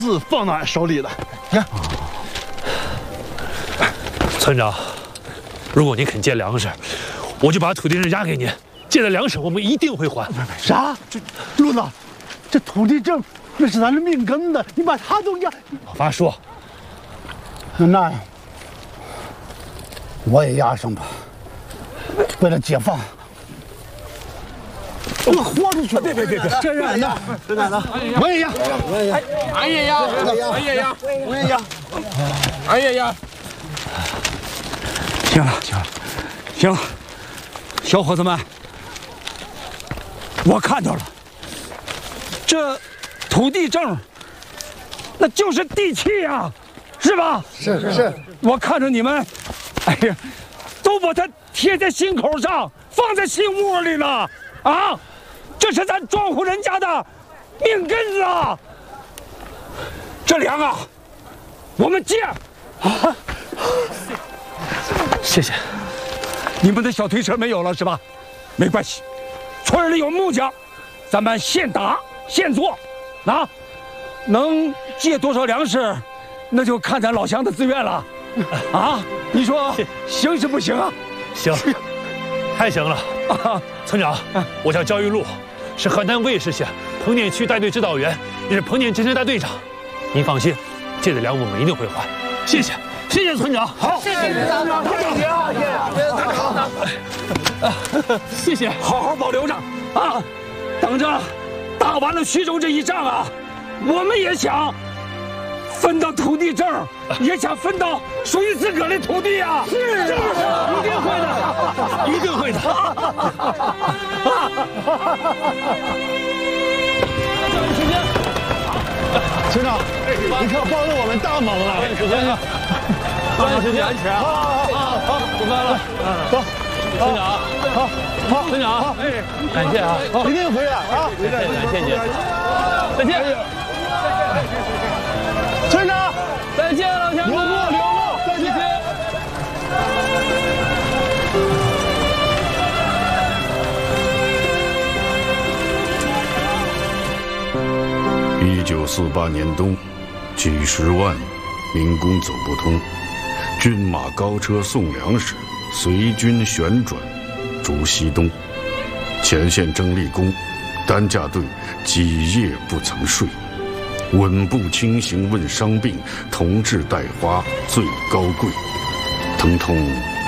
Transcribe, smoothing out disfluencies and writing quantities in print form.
字放到俺手里了。你看， 村长，如果你肯借粮食，我就把土地证押给您。借的粮食我们一定会还。 啥？路子，这土地证那是咱的命根子，你把它都押。 老发说， 那我也押上吧，为了解放。 我豁出去！别！这是俺的，这是俺的，我也押， 俺也押，俺也押，我也押，俺也押。 行了，小伙子们，我看到了，这土地证，那就是地契呀，是吧？ 是， 我看着你们，哎呀，都把它贴在心口上，放在心窝里了啊！ 这是咱庄户人家的命根子啊！这粮啊，我们借。啊， 谢谢。 你们的小推车没有了是吧？没关系，村里有木匠，咱们现打现做，啊，能借多少粮食，那就看咱老乡的自愿了。啊，你说行是不行啊？ 行，太行了。村长，我叫焦玉禄。 是河南卫视县彭店区带队指导员，也是彭店健身大队长。您放心，借的粮我们一定会还。谢谢村长。好，谢谢村长，谢谢，好好保留着啊！等着打完了徐州这一仗啊，我们也想分到土地证，也想分到属于自个儿的土地啊！是，一定会的，一定会的。 村长，你可帮了我们大忙了。 时间啊，抓紧时间，安全。好，出发了。走，村长，好，村长，哎，感谢啊， 一定回来啊！ 感谢您，再见。 村长， 再见，老乡们。 留路，再见。 1948年冬，几十万民工走不通，军马高车送粮食，随军旋转逐西东。前线征力工，担架队几夜不曾睡，稳步轻行问伤病，同志带花最高贵，疼痛